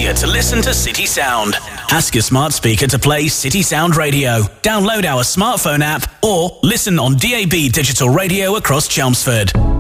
easier to listen to City Sound. Ask your smart speaker to play City Sound Radio. Download our smartphone app or listen on DAB digital radio across Chelmsford.